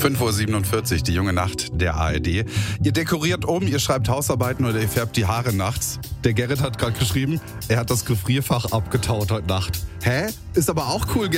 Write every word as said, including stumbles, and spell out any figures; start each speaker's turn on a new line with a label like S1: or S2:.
S1: fünf Uhr siebenundvierzig, die junge Nacht der A R D. Ihr dekoriert um, ihr schreibt Hausarbeiten oder ihr färbt die Haare nachts. Der Gerrit hat gerade geschrieben, er hat das Gefrierfach abgetaut heute Nacht. Hä? Ist aber auch cool,